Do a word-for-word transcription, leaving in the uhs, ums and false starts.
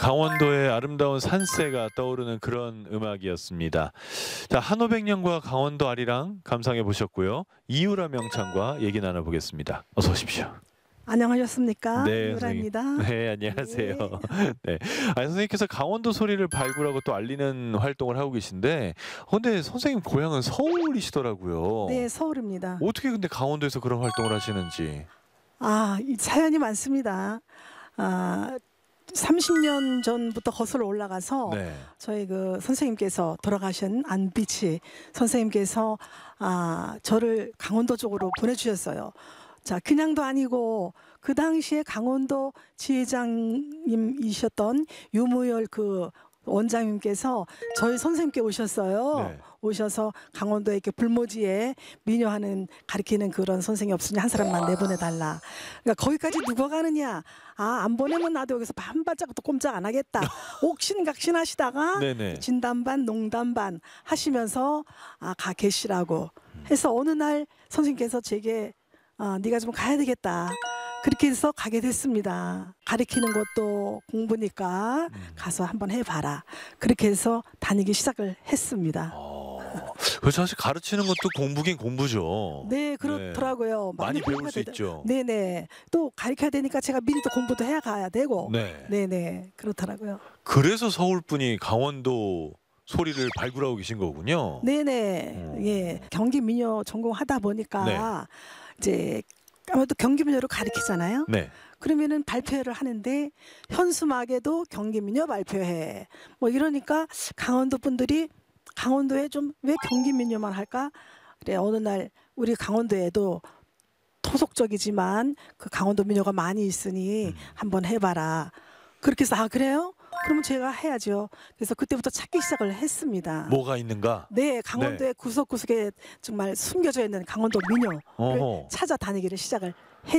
강원도의 아름다운 산세가 떠오르는 그런 음악이었습니다. 자, 한오백년과 강원도 아리랑 감상해 보셨고요. 이유라 명창과 얘기 나눠보겠습니다. 어서 오십시오. 안녕하셨습니까? 네, 이유라입니다. 선생님. 네, 안녕하세요. 네. 아니, 선생님께서 강원도 소리를 발굴하고 또 알리는 활동을 하고 계신데, 근데 선생님 고향은 서울이시더라고요. 네, 서울입니다. 어떻게 근데 강원도에서 그런 활동을 하시는지. 아, 이 사연이 많습니다. 아, 삼십 년 전부터 거슬러 올라가서 네. 저희 그 선생님께서 돌아가신 안비치 선생님께서 아, 저를 강원도 쪽으로 보내주셨어요. 자, 그냥도 아니고 그 당시에 강원도 지회장님이셨던 유무열 그 원장님께서 저희 선생님께 오셨어요. 네. 오셔서 강원도에 이렇게 불모지에 미녀하는 가르치는 그런 선생이 없으니 한 사람만 내보내달라. 그러니까 거기까지 누가 가느냐? 아, 안 보내면 나도 여기서 반발짝도 꼼짝 안 하겠다. 옥신각신 하시다가 네네. 진담반 농담반 하시면서 아, 가 계시라고 해서 어느 날 선생님께서 제게 아, 네가 좀 가야 되겠다. 그렇게 해서 가게 됐습니다. 가르치는 것도 공부니까 음. 가서 한번 해봐라. 그렇게 해서 다니기 시작을 했습니다. 어, 그 사실 가르치는 것도 공부긴 공부죠. 네, 그렇더라고요. 많이 배울 공부가 수 되다- 있죠. 네네. 또 가르쳐야 되니까 제가 미리 또 공부도 해야 가야 되고. 네. 네네. 그렇더라고요. 그래서 서울 분이 강원도 소리를 발굴하고 계신 거군요. 네네. 어. 예. 경기 민요 전공하다 보니까 네. 이제 아무래도 경기 민요를 가르치잖아요. 네. 그러면은 발표회를 하는데 현수막에도 경기 민요 발표회 뭐 이러니까 강원도 분들이 강원도에 좀 왜 경기 민요만 할까? 그래 어느 날 우리 강원도에도 토속적이지만 그 강원도 민요가 많이 있으니 음. 한번 해봐라. 그렇게 해서 아 그래요? 그러면 제가 해야죠. 그래서 그때부터 찾기 시작을 했습니다. 뭐가 있는가? 네, 강원도의 구석구석에 정말 숨겨져 있는 강원도 민요를 어허. 찾아다니기를 시작을